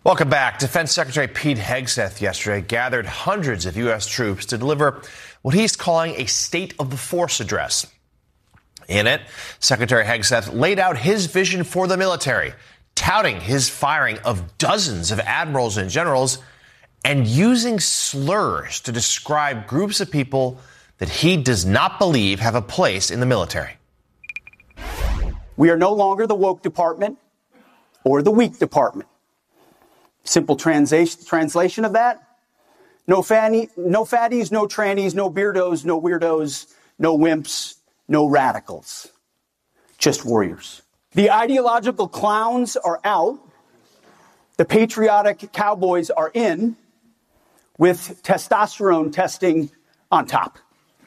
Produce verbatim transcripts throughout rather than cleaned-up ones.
Welcome back. Defense Secretary Pete Hegseth yesterday gathered hundreds of U S troops to deliver what he's calling a State of the Force address. In it, Secretary Hegseth laid out his vision for the military, touting his firing of dozens of admirals and generals and using slurs to describe groups of people that he does not believe have a place in the military. We are no longer the woke department or the weak department. Simple transa- translation of that, no, fanny, no fatties, no trannies, no beardos, no weirdos, no wimps, no radicals. Just warriors. The ideological clowns are out. The patriotic cowboys are in, with testosterone testing on top.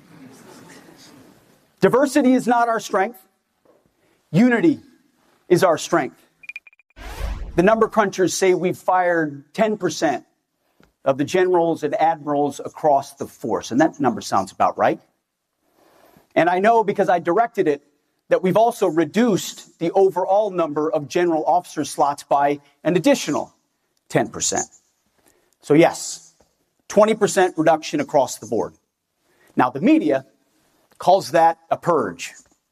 Diversity is not our strength. Unity is our strength. The number crunchers say we've fired ten percent of the generals and admirals across the force, and that number sounds about right. And I know, because I directed it, that we've also reduced the overall number of general officer slots by an additional ten percent. So yes, twenty percent reduction across the board. Now, the media calls that a purge.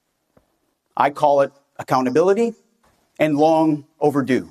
I call it accountability and long overdue.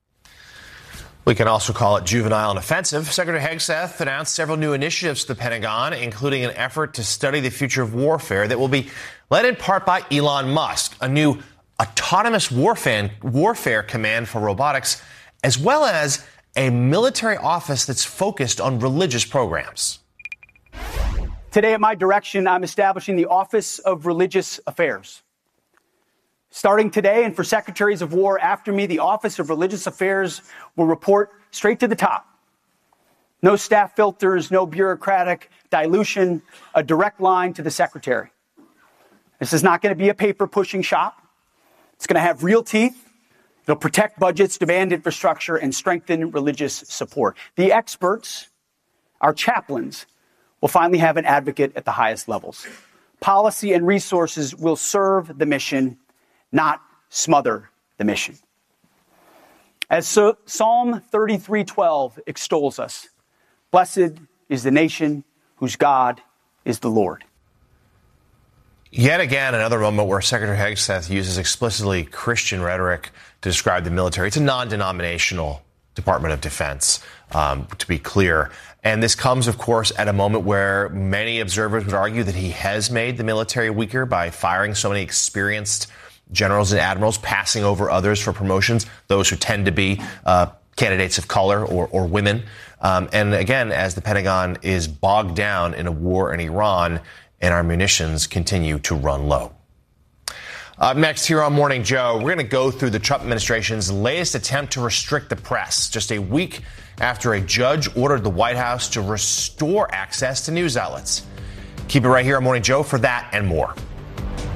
We can also call it juvenile and offensive. Secretary Hegseth announced several new initiatives to the Pentagon, including an effort to study the future of warfare that will be led in part by Elon Musk, a new autonomous warfare, warfare command for robotics, as well as a military office that's focused on religious programs. Today, at my direction, I'm establishing the Office of Religious Affairs. Starting today, and for secretaries of war after me, the Office of Religious Affairs will report straight to the top. No staff filters, no bureaucratic dilution, a direct line to the secretary. This is not going to be a paper-pushing shop. It's going to have real teeth. It'll protect budgets, demand infrastructure, and strengthen religious support. The experts, our chaplains, will finally have an advocate at the highest levels. Policy and resources will serve the mission, not smother the mission. As so, Psalm thirty-three twelve extols us, blessed is the nation whose God is the Lord. Yet again, another moment where Secretary Hegseth uses explicitly Christian rhetoric to describe the military. It's a non-denominational Department of Defense, um, to be clear. And this comes, of course, at a moment where many observers would argue that he has made the military weaker by firing so many experienced generals and admirals, passing over others for promotions, those who tend to be uh, candidates of color or, or women. Um, and again, as the Pentagon is bogged down in a war in Iran and our munitions continue to run low. Up next here on Morning Joe, we're going to go through the Trump administration's latest attempt to restrict the press, just a week after a judge ordered the White House to restore access to news outlets. Keep it right here on Morning Joe for that and more.